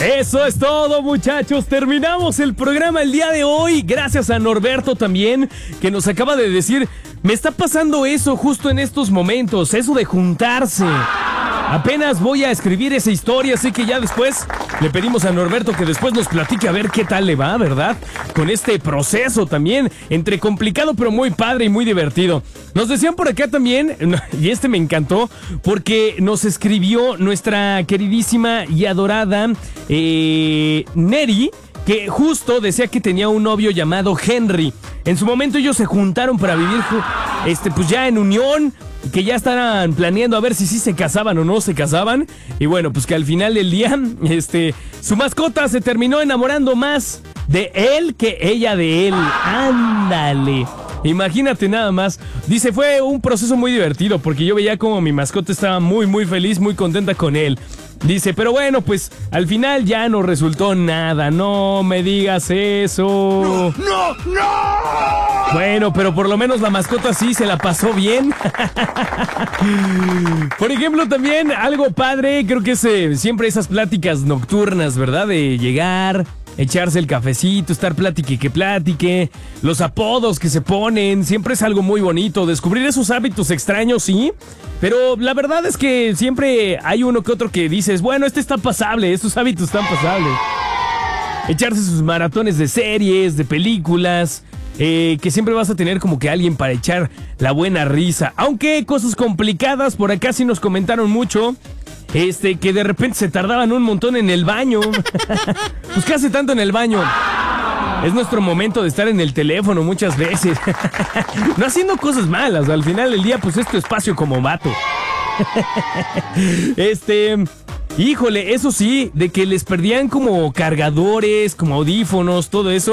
Eso es todo, muchachos. Terminamos el programa el día de hoy. Gracias a Norberto también, que nos acaba de decir, me está pasando eso justo en estos momentos, eso de juntarse. Apenas voy a escribir esa historia, así que ya después le pedimos a Norberto que después nos platique a ver qué tal le va, ¿verdad? Con este proceso también, entre complicado pero muy padre y muy divertido. Nos decían por acá también, y este me encantó, porque nos escribió nuestra queridísima y adorada Neri, que justo decía que tenía un novio llamado Henry. En su momento ellos se juntaron para vivir pues ya en unión, que ya estaban planeando a ver si sí se casaban o no se casaban. Y bueno, pues que al final del día, su mascota se terminó enamorando más de él que ella de él. ¡Ándale! Imagínate nada más. Dice, fue un proceso muy divertido porque yo veía como mi mascota estaba muy, muy feliz, muy contenta con él. Dice, pero bueno, pues al final ya no resultó nada. No me digas eso. ¡No! Bueno, pero por lo menos la mascota sí se la pasó bien. Por ejemplo, también algo padre, creo que es siempre esas pláticas nocturnas, ¿verdad? De llegar, echarse el cafecito, estar platique. Los apodos que se ponen, siempre es algo muy bonito. Descubrir esos hábitos extraños, sí. Pero la verdad es que siempre hay uno que otro que dices, bueno, está pasable, estos hábitos están pasables. Echarse sus maratones de series, de películas, que siempre vas a tener como que alguien para echar la buena risa. Aunque cosas complicadas, por acá sí nos comentaron mucho, que de repente se tardaban un montón en el baño. Pues ¿qué hace tanto en el baño? Es nuestro momento de estar en el teléfono muchas veces. No haciendo cosas malas, al final del día pues es tu espacio como vato. Híjole, eso sí, de que les perdían como cargadores, como audífonos, todo eso.